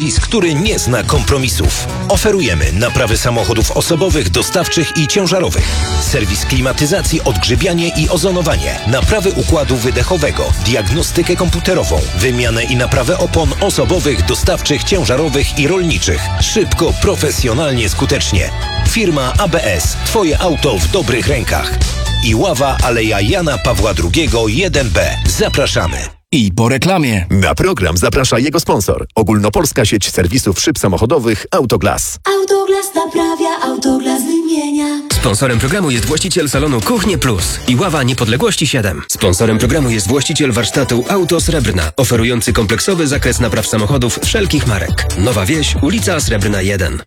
serwis, który nie zna kompromisów. Oferujemy naprawy samochodów osobowych, dostawczych i ciężarowych. Serwis klimatyzacji, odgrzebianie i ozonowanie. Naprawy układu wydechowego. Diagnostykę komputerową. Wymianę i naprawę opon osobowych, dostawczych, ciężarowych i rolniczych. Szybko, profesjonalnie, skutecznie. Firma ABS. Twoje auto w dobrych rękach. Iława, Aleja Jana Pawła II 1B. Zapraszamy. I po reklamie. Na program zaprasza jego sponsor. Ogólnopolska sieć serwisów szyb samochodowych Autoglas. Autoglas naprawia, Autoglas wymienia. Sponsorem programu jest właściciel salonu Kuchnie Plus. Iława Niepodległości 7. Sponsorem programu jest właściciel warsztatu Auto Srebrna, oferujący kompleksowy zakres napraw samochodów wszelkich marek. Nowa Wieś, ulica Srebrna 1.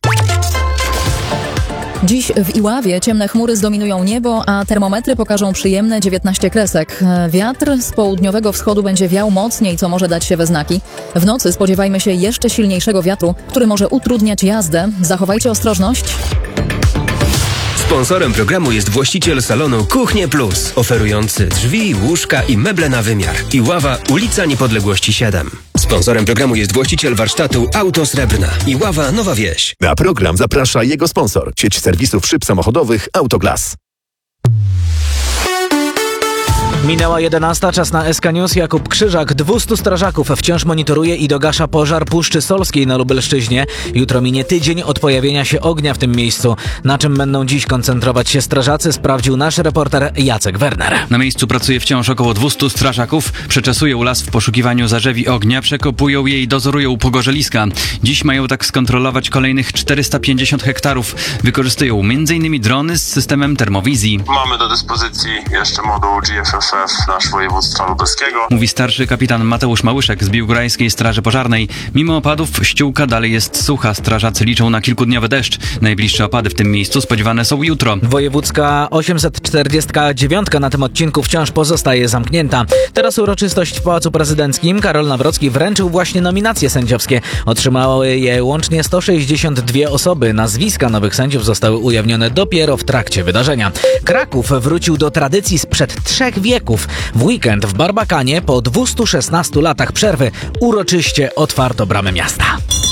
Dziś w Iławie ciemne chmury zdominują niebo, a termometry pokażą przyjemne 19 kresek. Wiatr z południowego wschodu będzie wiał mocniej, co może dać się we znaki. W nocy spodziewajmy się jeszcze silniejszego wiatru, który może utrudniać jazdę. Zachowajcie ostrożność. Sponsorem programu jest właściciel salonu Kuchnie Plus, oferujący drzwi, łóżka i meble na wymiar. Iława, ulica Niepodległości 7. Sponsorem programu jest właściciel warsztatu Auto Srebrna. Iława, Nowa Wieś. Na program zaprasza jego sponsor. Sieć serwisów szyb samochodowych Autoglas. Minęła 11, czas na SK News. Jakub Krzyżak. 200 strażaków wciąż monitoruje i dogasza pożar Puszczy Solskiej na Lubelszczyźnie. Jutro minie tydzień od pojawienia się ognia w tym miejscu. Na czym będą dziś koncentrować się strażacy, sprawdził nasz reporter Jacek Werner. Na miejscu pracuje wciąż około 200 strażaków. Przeczesują las w poszukiwaniu zarzewi ognia, przekopują je i dozorują pogorzeliska. Dziś mają tak skontrolować kolejnych 450 hektarów. Wykorzystują m.in. drony z systemem termowizji. Mamy do dyspozycji jeszcze moduł GFFF nasz województwa lubelskiego. Mówi starszy kapitan Mateusz Małyszek z Biłgorajskiej Straży Pożarnej. Mimo opadów ściółka dalej jest sucha. Strażacy liczą na kilkudniowy deszcz. Najbliższe opady w tym miejscu spodziewane są jutro. Wojewódzka 849 na tym odcinku wciąż pozostaje zamknięta. Teraz uroczystość w Pałacu Prezydenckim. Karol Nawrocki wręczył właśnie nominacje sędziowskie. Otrzymały je łącznie 162 osoby. Nazwiska nowych sędziów zostały ujawnione dopiero w trakcie wydarzenia. Kraków wrócił do tradycji sprzed 3 wieków. W weekend w Barbakanie po 216 latach przerwy uroczyście otwarto bramy miasta.